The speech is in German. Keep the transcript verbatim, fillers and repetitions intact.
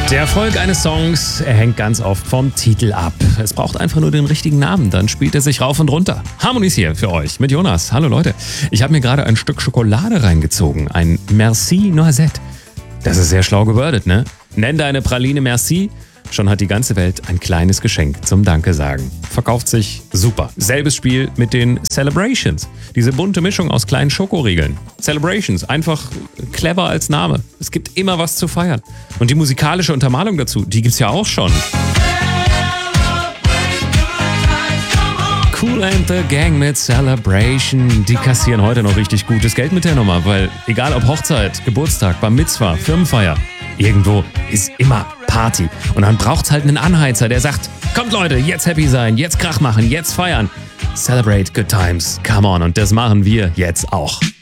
Der Erfolg eines Songs hängt ganz oft vom Titel ab. Es braucht einfach nur den richtigen Namen, dann spielt er sich rauf und runter. Harmonies hier für euch mit Jonas. Hallo Leute. Ich habe mir gerade ein Stück Schokolade reingezogen, ein Merci Noisette. Das ist sehr schlau gewordet, ne? Nenn deine Praline Merci. Schon hat die ganze Welt ein kleines Geschenk zum Danke sagen. Verkauft sich super. Selbes Spiel mit den Celebrations. Diese bunte Mischung aus kleinen Schokoriegeln. Celebrations, einfach clever als Name. Es gibt immer was zu feiern. Und die musikalische Untermalung dazu, die gibt's ja auch schon. Kool and the Gang mit Celebration. Die kassieren heute noch richtig gutes Geld mit der Nummer, weil egal ob Hochzeit, Geburtstag, Bar Mitzwa, Firmenfeier, irgendwo ist immer Party. Und dann braucht's halt einen Anheizer, der sagt, kommt Leute, jetzt happy sein, jetzt Krach machen, jetzt feiern. Celebrate good times, come on. Und das machen wir jetzt auch.